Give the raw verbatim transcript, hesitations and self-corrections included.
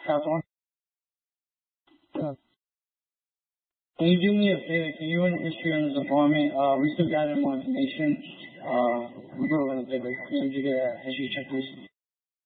How's one? Uh, Can you do me a favor? Can you run the issue in the department? Uh, we still got more information. Uh, we go a little bit, but can you get a history checklist?